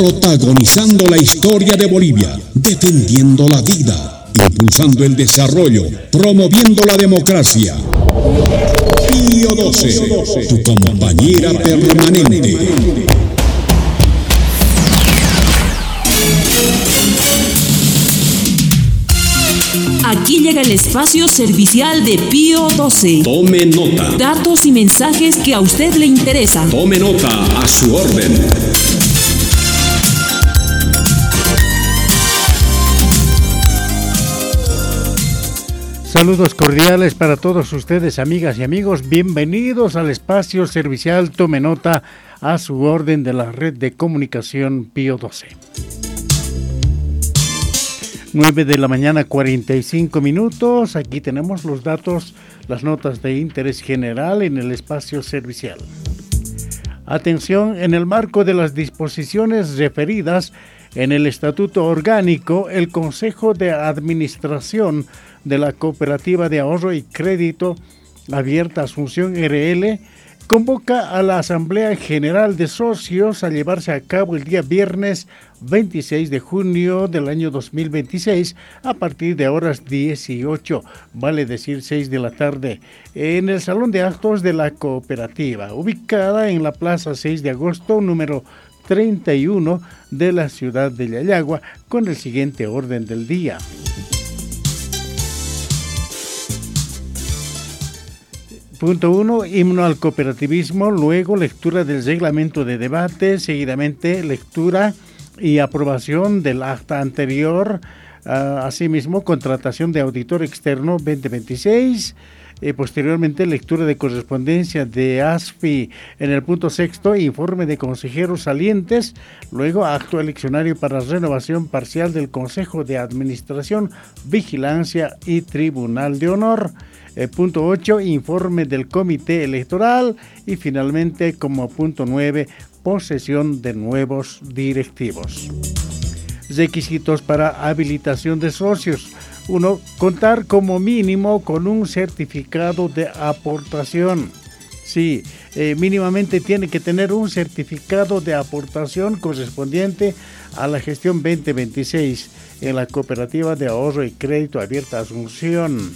protagonizando la historia de Bolivia, defendiendo la vida, impulsando el desarrollo, promoviendo la democracia. Pío XII, tu compañera permanente. Aquí llega el espacio servicial de Pío XII. Tome nota. Datos y mensajes que a usted le interesan. Tome nota, a su orden. Saludos cordiales para todos ustedes, amigas y amigos. Bienvenidos al espacio servicial Tome Nota, a su orden, de la red de comunicación Pío XII. 9 de la mañana, 45 minutos. Aquí tenemos los datos, las notas de interés general en el espacio servicial. Atención, en el marco de las disposiciones referidas en el Estatuto Orgánico, el Consejo de Administración de la Cooperativa de Ahorro y Crédito Abierta Asunción RL convoca a la Asamblea General de Socios a llevarse a cabo el día viernes 26 de junio del año 2026 a partir de horas 18, vale decir 6 de la tarde, en el Salón de Actos de la Cooperativa, ubicada en la Plaza 6 de Agosto, número 31 de la ciudad de Yayagua, con el siguiente orden del día. Punto 1, himno al cooperativismo, luego lectura del reglamento de debate, seguidamente lectura y aprobación del acta anterior, asimismo contratación de auditor externo 2026, posteriormente lectura de correspondencia de ASFI en el punto 6, informe de consejeros salientes, luego acto eleccionario para renovación parcial del Consejo de Administración, Vigilancia y Tribunal de Honor. Punto 8, informe del Comité Electoral y finalmente como punto 9, posesión de nuevos directivos. Requisitos para habilitación de socios. 1. Contar como mínimo con un certificado de aportación. Sí, mínimamente tiene que tener un certificado de aportación correspondiente a la gestión 2026 en la Cooperativa de Ahorro y Crédito Abierta Asunción,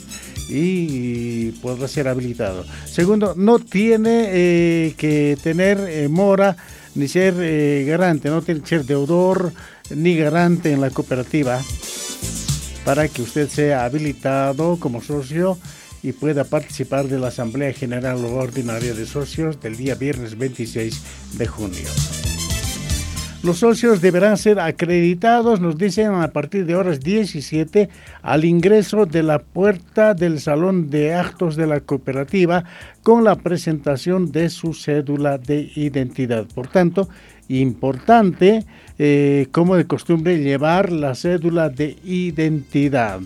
y podrá ser habilitado. Segundo, no tiene que tener mora ni ser garante, no tiene que ser deudor ni garante en la cooperativa para que usted sea habilitado como socio y pueda participar de la Asamblea General Ordinaria de Socios del día viernes 26 de junio. Los socios deberán ser acreditados, nos dicen, a partir de horas 17 al ingreso de la puerta del Salón de Actos de la Cooperativa con la presentación de su cédula de identidad. Por tanto, importante, como de costumbre, llevar la cédula de identidad.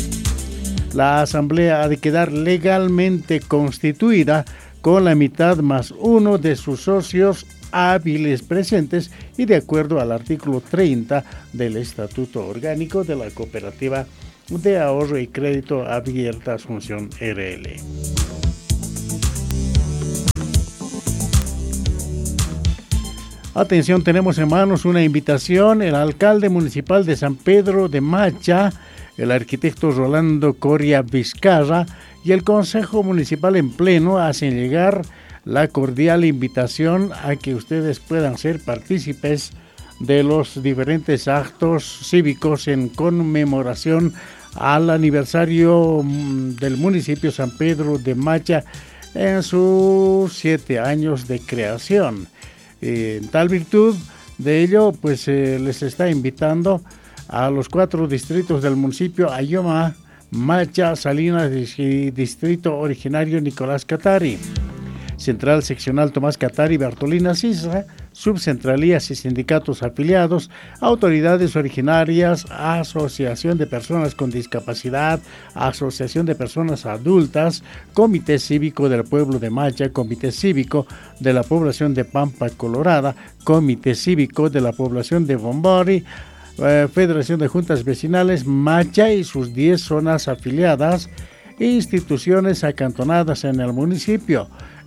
La asamblea ha de quedar legalmente constituida con la mitad más uno de sus socios hábiles presentes y de acuerdo al artículo 30 del Estatuto Orgánico de la Cooperativa de Ahorro y Crédito Abierta Asunción RL. Atención, tenemos en manos una invitación. El alcalde municipal de San Pedro de Macha, el arquitecto Rolando Coria Vizcarra y el Consejo Municipal en pleno hacen llegar la cordial invitación a que ustedes puedan ser partícipes de los diferentes actos cívicos en conmemoración al aniversario del municipio San Pedro de Macha en sus 7 años de creación. En tal virtud de ello, pues les está invitando a los 4 distritos del municipio: Ayoma, Macha, Salinas y distrito originario Nicolás Catari, Central Seccional Tomás Catari, Bartolina Sisa, subcentralías y sindicatos afiliados, autoridades originarias, Asociación de Personas con Discapacidad, Asociación de Personas Adultas, Comité Cívico del Pueblo de Macha, Comité Cívico de la Población de Pampa Colorada, Comité Cívico de la Población de Bombori, Federación de Juntas Vecinales Macha y sus 10 zonas afiliadas e instituciones acantonadas en el municipio.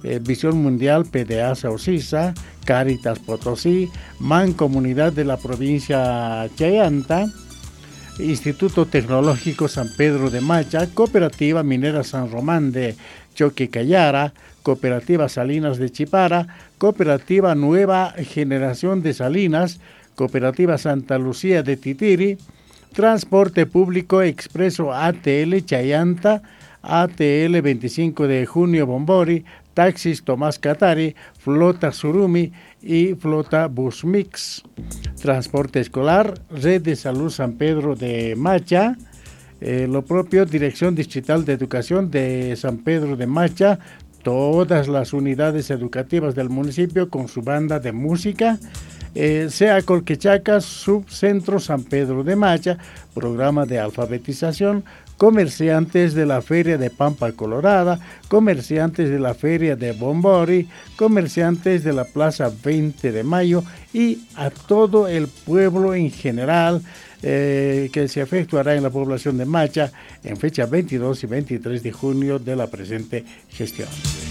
Visión Mundial PDASA Ocisa, Cáritas Potosí, Mancomunidad de la provincia Chayanta, Instituto Tecnológico San Pedro de Macha, Cooperativa Minera San Román de Choquecayara, Cooperativa Salinas de Chipara, Cooperativa Nueva Generación de Salinas, Cooperativa Santa Lucía de Titiri, Transporte Público Expreso ATL Chayanta, ATL 25 de junio Bombori, Taxis Tomás Catari, Flota Surumi y Flota Busmix. Transporte Escolar, Red de Salud San Pedro de Macha, lo propio Dirección Distrital de Educación de San Pedro de Macha, todas las unidades educativas del municipio con su banda de música, SEA Colquechaca, Subcentro San Pedro de Macha, programa de alfabetización, comerciantes de la Feria de Pampa Colorada, comerciantes de la Feria de Bombori, comerciantes de la Plaza 20 de Mayo y a todo el pueblo en general que se efectuará en la población de Macha en fecha 22 y 23 de junio de la presente gestión.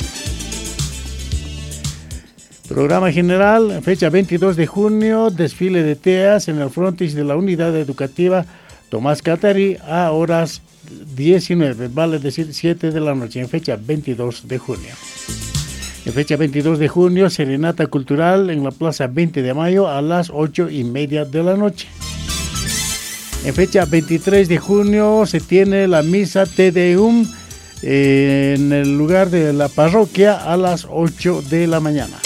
Programa general, fecha 22 de junio, desfile de teas en el frontis de la unidad educativa Tomás Catari a horas 19, vale decir 7 de la noche, en fecha 22 de junio. En fecha 22 de junio, serenata cultural en la Plaza 20 de Mayo a las 8:30 de la noche. En fecha 23 de junio se tiene la misa Te Deum en el lugar de la parroquia a las 8 de la mañana.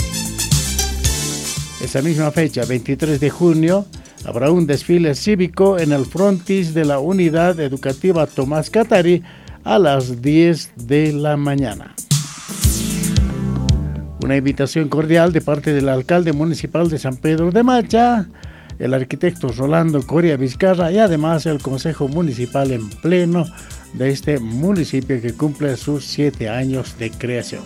Esa misma fecha, 23 de junio, habrá un desfile cívico en el frontis de la unidad educativa Tomás Catari a las 10 de la mañana. Una invitación cordial de parte del alcalde municipal de San Pedro de Macha, el arquitecto Rolando Coria Vizcarra y además el Consejo Municipal en pleno de este municipio que cumple sus 7 años de creación.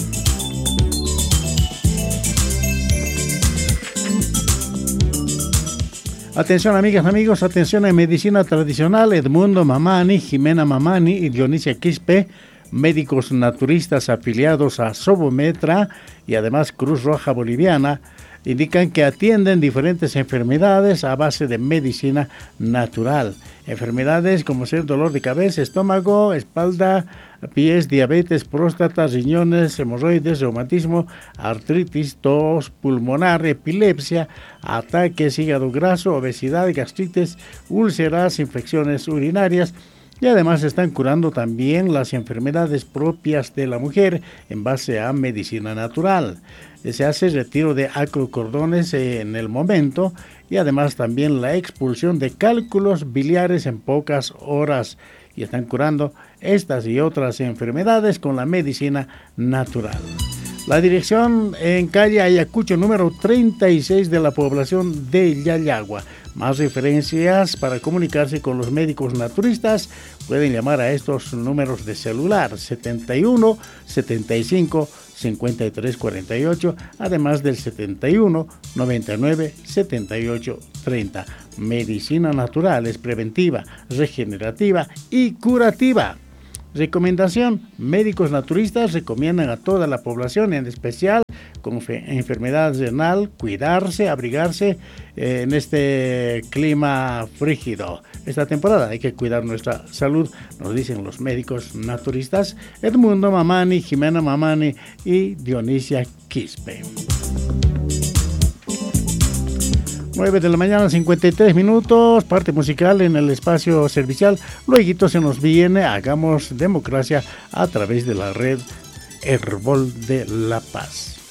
Atención amigas, amigos, atención en medicina tradicional, Edmundo Mamani, Jimena Mamani y Dionisia Quispe, médicos naturistas afiliados a Sobometra y además Cruz Roja Boliviana, indican que atienden diferentes enfermedades a base de medicina natural. Enfermedades como ser dolor de cabeza, estómago, espalda, pies, diabetes, próstata, riñones, hemorroides, reumatismo, artritis, tos pulmonar, epilepsia, ataques, hígado graso, obesidad, gastritis, úlceras, infecciones urinarias. Y además están curando también las enfermedades propias de la mujer en base a medicina natural. Se hace retiro de acrocordones en el momento y además también la expulsión de cálculos biliares en pocas horas. Y están curando estas y otras enfermedades con la medicina natural. La dirección en calle Ayacucho número 36 de la población de Yayagua. Más referencias para comunicarse con los médicos naturistas pueden llamar a estos números de celular 71 75 53 48, además del 71 99 78 30. Medicina natural es preventiva, regenerativa y curativa. Recomendación: médicos naturistas recomiendan a toda la población, en especial con enfermedad renal, cuidarse, abrigarse en este clima frígido. Esta temporada hay que cuidar nuestra salud, nos dicen los médicos naturistas Edmundo Mamani, Jimena Mamani y Dionisia Quispe. 9 de la mañana, 53 minutos, parte musical en el espacio servicial. Luego se nos viene Hagamos Democracia a través de la red Herbol de La Paz.